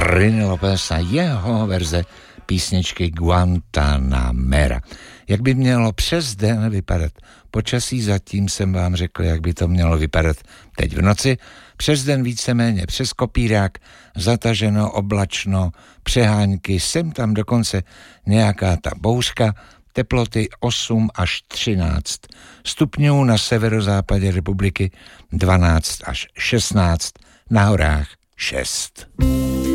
Rin Lopez a jeho verze písničky Guantanamera. Jak by mělo přes den vypadat počasí, zatím jsem vám řekl, jak by to mělo vypadat teď v noci. Přes den víceméně přes kopírák, zataženo, oblačno, přehánky, sem tam dokonce nějaká ta bouřka, teploty 8 až 13 stupňů na severozápadě republiky, 12 až 16, na horách 6.